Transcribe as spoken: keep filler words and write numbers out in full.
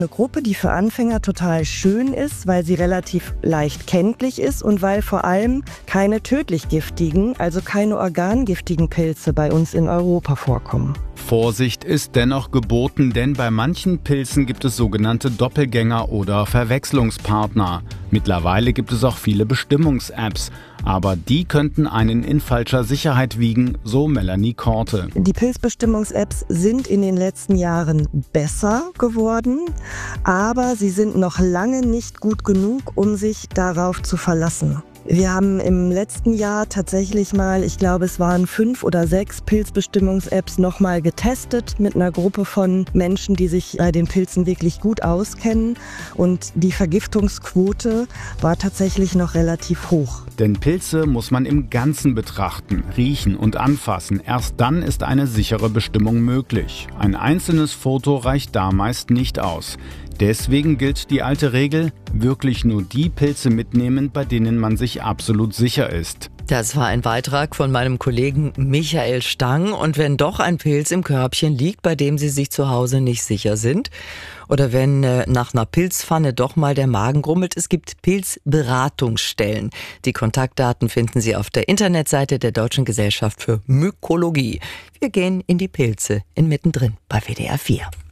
Eine Gruppe, die für Anfänger total schön ist, weil sie relativ leicht kenntlich ist und weil vor allem keine tödlich giftigen, also keine organgiftigen Pilze bei uns in Europa vorkommen. Vorsicht ist dennoch geboten, denn bei manchen Pilzen gibt es sogenannte Doppelgänger oder Verwechslungspartner. Mittlerweile gibt es auch viele Bestimmungs-Apps, aber die könnten einen in falscher Sicherheit wiegen, so Melanie Korte. Die Pilzbestimmungs-Apps sind in den letzten Jahren besser geworden, aber sie sind noch lange nicht gut genug, um sich darauf zu verlassen. Wir haben im letzten Jahr tatsächlich mal, ich glaube es waren fünf oder sechs Pilzbestimmungs-Apps nochmal getestet mit einer Gruppe von Menschen, die sich bei den Pilzen wirklich gut auskennen. Und die Vergiftungsquote war tatsächlich noch relativ hoch. Denn Pilze muss man im Ganzen betrachten, riechen und anfassen. Erst dann ist eine sichere Bestimmung möglich. Ein einzelnes Foto reicht da meist nicht aus. Deswegen gilt die alte Regel, wirklich nur die Pilze mitnehmen, bei denen man sich absolut sicher ist. Das war ein Beitrag von meinem Kollegen Michael Stang. Und wenn doch ein Pilz im Körbchen liegt, bei dem Sie sich zu Hause nicht sicher sind, oder wenn äh, nach einer Pilzpfanne doch mal der Magen grummelt, es gibt Pilzberatungsstellen. Die Kontaktdaten finden Sie auf der Internetseite der Deutschen Gesellschaft für Mykologie. Wir gehen in die Pilze in Mittendrin bei W D R vier.